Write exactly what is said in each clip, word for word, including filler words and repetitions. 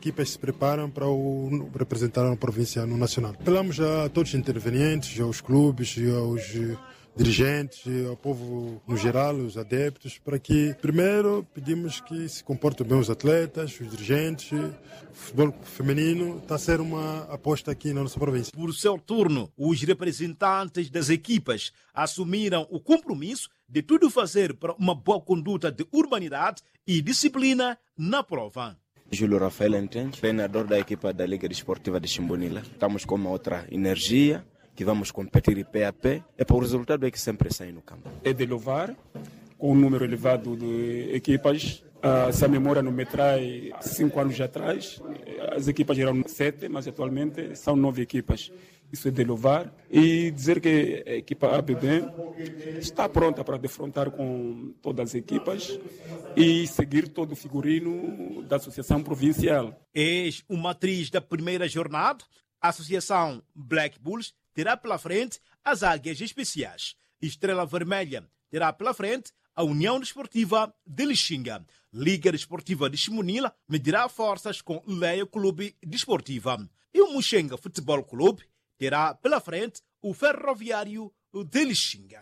equipas se preparam para o, representar a província no nacional. Apelamos a todos os intervenientes, aos clubes, aos dirigentes, ao povo no geral, os adeptos, para que, primeiro, pedimos que se comportem bem os atletas, os dirigentes. O futebol feminino está a ser uma aposta aqui na nossa província. Por seu turno, os representantes das equipas assumiram o compromisso de tudo fazer para uma boa conduta de urbanidade e disciplina na prova. Júlio Rafael Entende, treinador da equipa da Liga Desportiva de Chimbonila. Estamos com uma outra energia, que vamos competir pé a pé. É para o resultado é que sempre sai no campo. É de louvar, com um número elevado de equipas. Uh, se a memória não me trai cinco anos atrás, as equipas eram sete, mas atualmente são nove equipas. Isso é de louvar e dizer que a equipa A B B está pronta para defrontar com todas as equipas e seguir todo o figurino da Associação Provincial. Eis uma atriz da primeira jornada. A Associação Black Bulls terá pela frente as Águias Especiais. Estrela Vermelha terá pela frente a União Desportiva de Lixinga. Liga Desportiva de Chimonila medirá forças com Leia Clube Desportiva. E o Muxenga Futebol Clube terá pela frente o Ferroviário de Lixinga.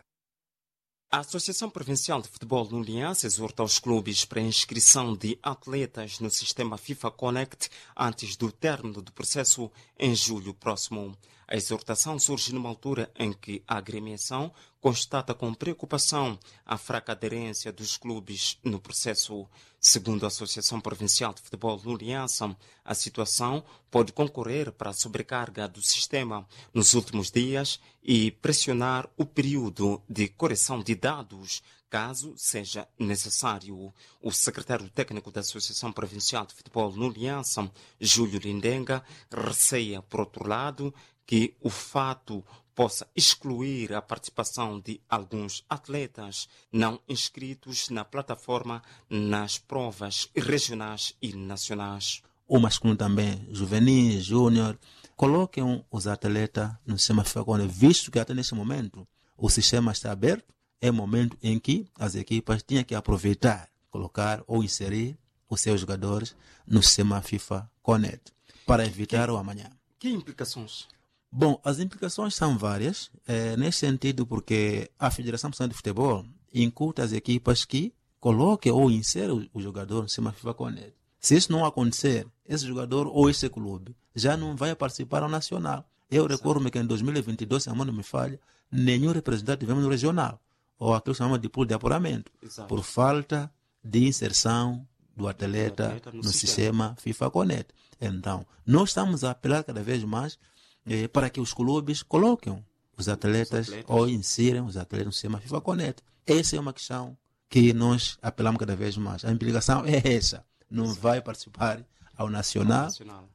A Associação Provincial de Futebol Nuliense exorta os clubes para a inscrição de atletas no sistema FIFA Connect antes do término do processo em julho próximo. A exortação surge numa altura em que a agremiação constata com preocupação a fraca aderência dos clubes no processo. Segundo a Associação Provincial de Futebol Nuliense, a situação pode concorrer para a sobrecarga do sistema nos últimos dias e pressionar o período de correção de dados, caso seja necessário. O secretário técnico da Associação Provincial de Futebol Nuliense, Júlio Lindenga, receia, por outro lado, que o fato possa excluir a participação de alguns atletas não inscritos na plataforma nas provas regionais e nacionais. O masculino também, juvenil, júnior, coloquem os atletas no sistema FIFA Connect, visto que até nesse momento o sistema está aberto, é o momento em que as equipas tinham que aproveitar, colocar ou inserir os seus jogadores no sistema FIFA Connect, para evitar que, o amanhã. Que implicações? Bom, as implicações são várias, é, nesse sentido porque a Federação Nacional de Futebol incuta as equipas que coloquem ou inserem o jogador no sistema FIFA Connect. Se isso não acontecer, esse jogador ou esse clube já não vai participar ao nacional. Eu recordo-me que em dois mil e vinte e dois, se a mão não me falha, nenhum representante tivemos no regional, ou aquilo que se chama de pool de apuramento, Exato. Por falta de inserção do atleta, atleta no, no sistema. sistema FIFA Connect. Então, nós estamos a apelar cada vez mais eh, para que os clubes coloquem os atletas, os atletas ou insiram os atletas no sistema FIFA Connect. Essa é uma questão que nós apelamos cada vez mais. A implicação é essa. Não Exato. Vai participar ao nacional. nacional.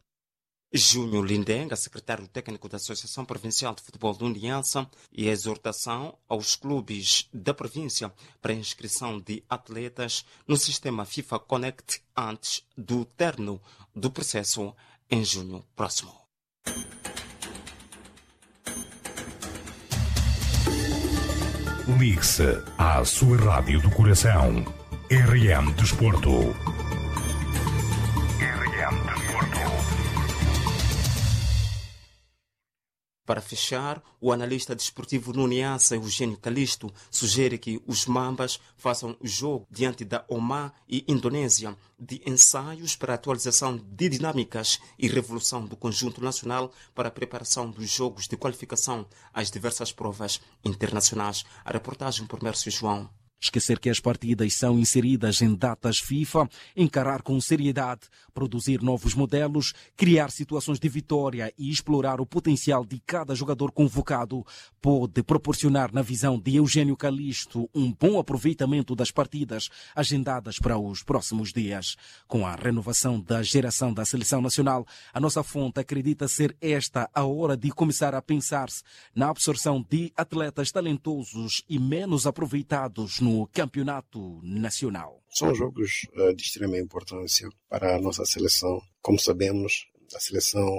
Júnior Lindenga, secretário técnico da Associação Provincial de Futebol do Uniança, e a exortação aos clubes da província para a inscrição de atletas no sistema FIFA Connect antes do término do processo em junho próximo. Ligue-se à sua rádio do coração. R M Desporto. Para fechar, o analista desportivo no Uniança, Eugênio Calisto, sugere que os Mambas façam o jogo diante da Oman e Indonésia de ensaios para atualização de dinâmicas e revolução do conjunto nacional para a preparação dos jogos de qualificação às diversas provas internacionais. A reportagem por Mércio João. Esquecer que as partidas são inseridas em datas FIFA, encarar com seriedade, produzir novos modelos, criar situações de vitória e explorar o potencial de cada jogador convocado pode proporcionar, na visão de Eugênio Calisto, um bom aproveitamento das partidas agendadas para os próximos dias. Com a renovação da geração da Seleção Nacional, a nossa fonte acredita ser esta a hora de começar a pensar-se na absorção de atletas talentosos e menos aproveitados no no campeonato nacional. São jogos uh, de extrema importância para a nossa seleção. Como sabemos, a seleção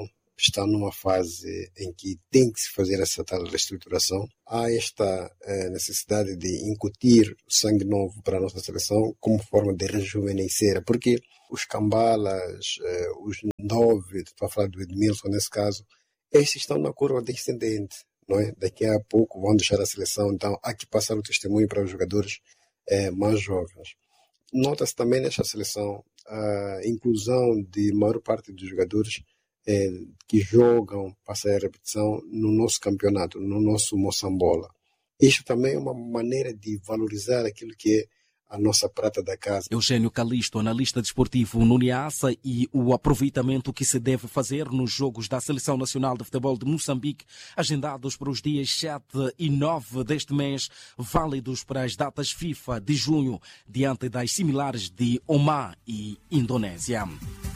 estão numa fase em que tem que se fazer essa tal reestruturação. Há esta eh, necessidade de incutir sangue novo para a nossa seleção como forma de rejuvenescer, porque os cambalas, eh, os nove, estou a falar do Edmilson nesse caso, esses estão na curva descendente, não é? Daqui a pouco vão deixar a seleção, então há que passar o testemunho para os jogadores eh, mais jovens. Nota-se também nesta seleção a inclusão de maior parte dos jogadores eh, que jogam, passar a repetição, no nosso campeonato, no nosso Moçambola. Isto também é uma maneira de valorizar aquilo que é a nossa prata da casa. Eugênio Calisto, analista desportivo no Niassa, e o aproveitamento que se deve fazer nos jogos da Seleção Nacional de Futebol de Moçambique, agendados para os dias sete e nove deste mês, válidos para as datas FIFA de junho, diante das similares de Omã e Indonésia.